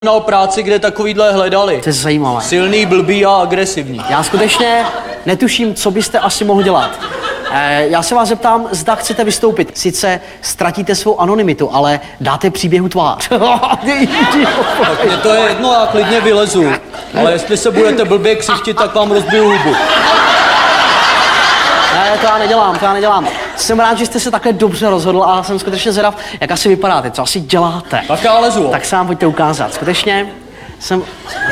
práci, kde takovýhle hledali. To je zajímavé. Silný, blbý a agresivní. Já skutečně netuším, co byste asi mohl dělat. Já se vás zeptám, zda chcete vystoupit. Sice ztratíte svou anonymitu, ale dáte příběhu tvář. Tak mě to je jedno, já klidně vylezu. Ale jestli se budete blbě křištit, tak vám rozbiju hubu. Ne, to já nedělám. Jsem rád, že jste se takhle dobře rozhodl a jsem skutečně zvědav, jak asi vypadáte, co asi děláte. Tak já lezu. Tak se vám pojďte ukázat. Skutečně jsem...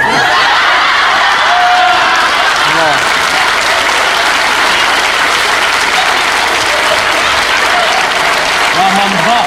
Já mám dva.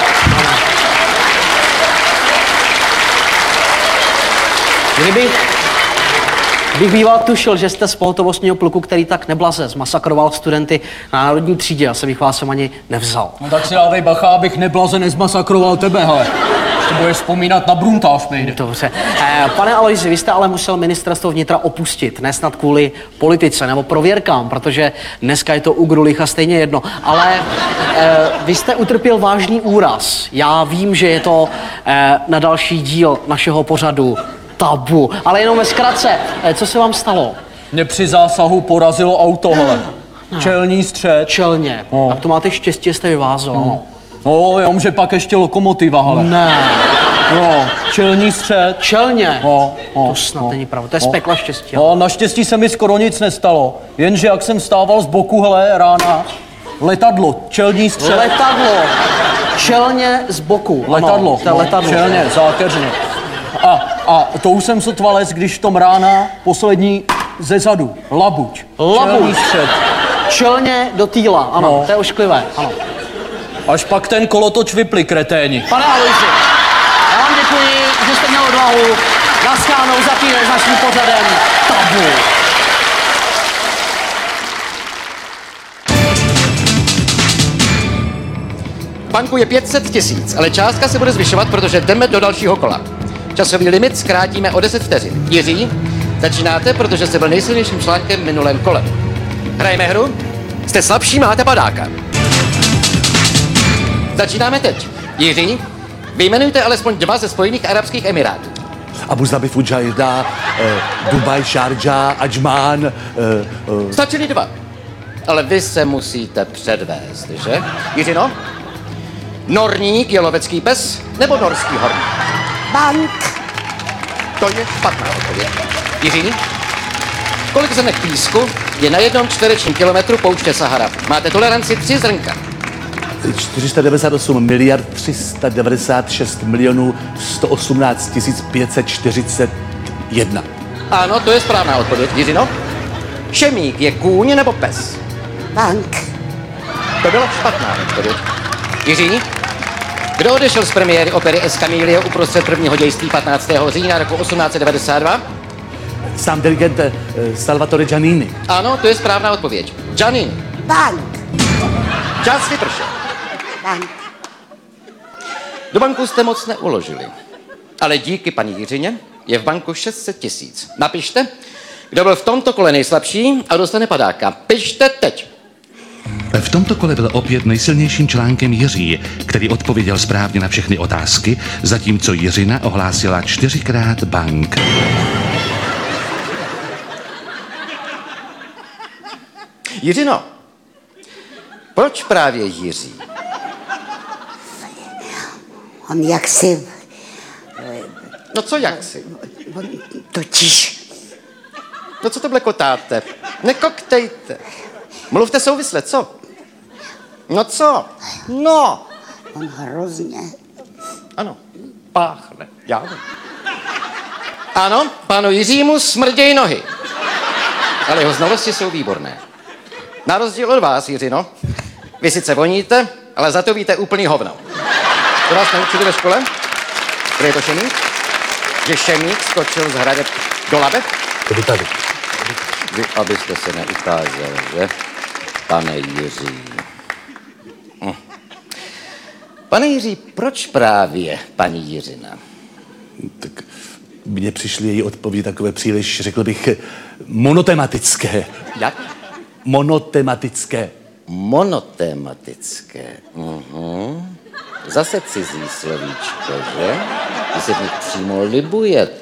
Kdybych býval tušil, že jste z pohotovostního pluku, který tak neblaze zmasakroval studenty na národní třídě, asi bych vás sem ani nevzal. No tak si dávej bacha, abych neblaze nezmasakroval tebe, hele. Ještě budeš vzpomínat na Bruntář, nejde. Dobře. Pane Aloisi, vy jste ale musel ministerstvo vnitra opustit, ne snad kvůli politice nebo prověrkám, protože dneska je to u Grulicha stejně jedno. Ale vy jste utrpěl vážný úraz. Já vím, že je to na další díl našeho pořadu Tabu, ale jenom ve zkratce. Co se vám stalo? Mě při zásahu porazilo auto, hele. Čelní střed. Čelně. No. Tak to máte štěstí, jste vyvázal. No, jenom, že pak ještě lokomotiva, hele. Ne. No, čelní střed. Čelně? No. To snad není pravda, to je z pekla štěstí. No, naštěstí se mi skoro nic nestalo. Jenže jak jsem stával z boku, hele, rána, letadlo, čelní střed. Letadlo. Čelně z boku. Letadlo. Ano, to je letadlo. Čelně, zákeřně. A to už jsem sotva les, když tom rána poslední ze zadu. Labuť. Čelní střed. Čelně do týla, ano, No. to je ošklivé, ano. Až pak ten kolotoč vypli, kreténi. Pane Aloisi, já vám děkuji, že jste měl odvahu naschánou za týden s naším pořadem Tabu. V banku je 500 000, ale částka se bude zvyšovat, protože jdeme do dalšího kola. Časový limit zkrátíme o 10 vteřin. Jiří, začínáte, protože jste byl nejsilnějším článkem v minulém kole. Hrajeme hru? Jste slabší, máte padáka. Začínáme teď. Jiří, vyjmenujte alespoň 2 ze Spojených arabských emirátů. Abu Zabi, Fujairah, Dubaj, Sharjah, Ajman. Stačily 2. Ale vy se musíte předvést, že? Jiřino? Norník je lovecký pes nebo norský horník? Bank. To je špatná odpověď. Jiří? Kolik zrnek písku je na 1 čtverečním kilometru pouště Sahara? Máte toleranci 3 zrnka. 498 miliard 396 milionů 118 541. Ano, to je správná odpověď. Jiřino? Šemík je kůň nebo pes? Bank. To byla špatná odpověď. Jiří? Kdo odešel z premiéry opery Escamillo uprostřed prvního dějství 15. října roku 1892? Sám dirigent Salvatore Giannini. Ano, to je správná odpověď. Giannini. Bank. Čas vypršel. Bank. Do banku jste moc neuložili. Ale díky paní Jiřině je v banku 600 000. Napište, kdo byl v tomto kole nejslabší a dostane padáka. Pište teď. V tomto kole byl opět nejsilnějším článkem Jiří, který odpověděl správně na všechny otázky, zatímco Jiřina ohlásila 4krát bank. Jiřino, proč právě Jiří? On jaksi... No co jaksi? On totiž... No co to blekotáte? Nekoktejte. Mluvte souvisle, co? No co? No. On hrozně... Ano, páchne. Já vím. Ano, panu Jiřímu smrdějí nohy. Ale jeho znalosti jsou výborné. Na rozdíl od vás, Jiřino, vy sice voníte, ale za to víte úplný hovno. To vás naučili ve škole? Kde je to šemík? Že šemík skočil z hradeb do labe? To by tady. Vy, abyste se neukázal, že? Pane Jiří. Pane Jiří, proč právě paní Jiřina? Tak mně přišly její odpovědi takové příliš, řekl bych, monotematické. Jak? Monotematické. Monotematické. Zase cizí slovíčko, že? Vy se v nich přímo libujete.